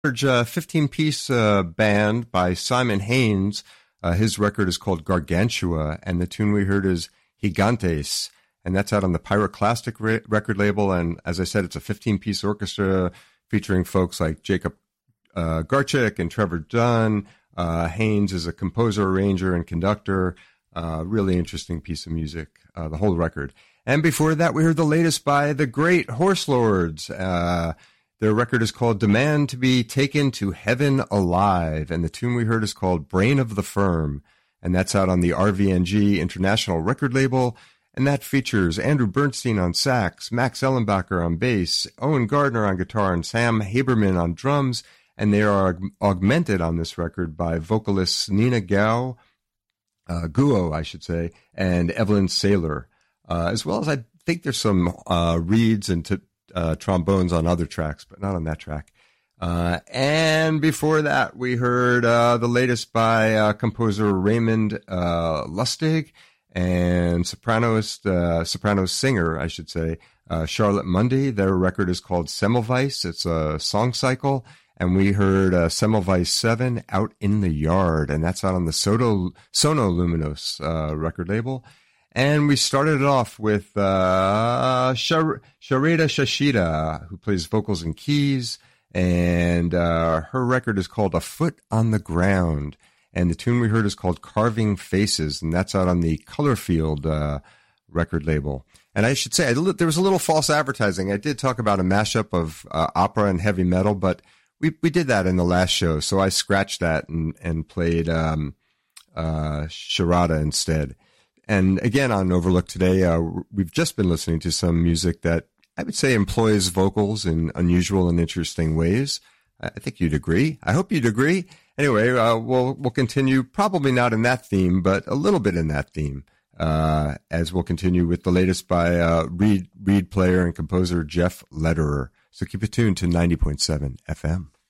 15-piece band by Simon Haynes. His record is called Gargantua, and the tune we heard is Gigantes, and that's out on the Pyroclastic record label. And as I said, it's a 15-piece orchestra featuring folks like Jacob Garchik and Trevor Dunn. Haynes is a composer, arranger, and conductor. Really interesting piece of music, the whole record. And before that, we heard the latest by the great Horse Lords. Their record is called Demand to be Taken to Heaven Alive, and the tune we heard is called Brain of the Firm, and that's out on the RVNG International record label, and that features Andrew Bernstein on sax, Max Ellenbacher on bass, Owen Gardner on guitar, and Sam Haberman on drums, and they are augmented on this record by vocalists Nina Guo, I should say, and Evelyn Saylor, as well as I think there's some reeds and trombones on other tracks, but not on that track. And before that, we heard the latest by composer Raymond Lustig and soprano singer, I should say, Charlotte Mundy. Their record is called Semmelweis. It's a song cycle. And we heard Semmelweis 7, Out in the Yard. And that's out on the Sono Luminos record label. And we started it off with Shareda Shashida, who plays vocals and keys, and her record is called A Foot on the Ground, and the tune we heard is called Carving Faces, and that's out on the Colorfield record label. And I should say, there was a little false advertising. I did talk about a mashup of opera and heavy metal, but we did that in the last show, so I scratched that and played Charada instead. And again, on Overlook today, we've just been listening to some music that I would say employs vocals in unusual and interesting ways. I think you'd agree. I hope you'd agree. Anyway, we'll continue, probably not in that theme, but a little bit in that theme, as we'll continue with the latest by reed player and composer Jeff Lederer. So keep it tuned to 90.7 FM.